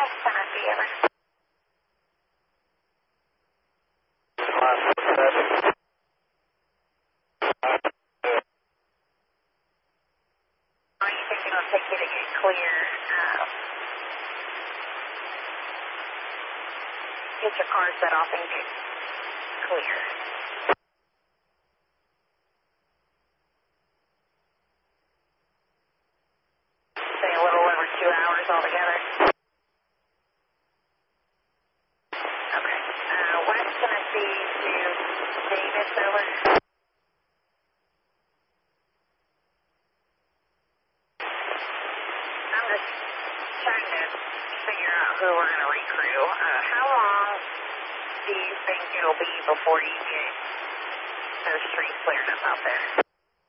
West Tennessee, over. How do you think it'll take you to get clear? Get your car set off and get clear. Say a little over 2 hours altogether. Okay. West Tennessee to Davis, over. I'm just trying to figure out who we're going to recrew. How long do you think it'll be before you get those streets cleared up out there?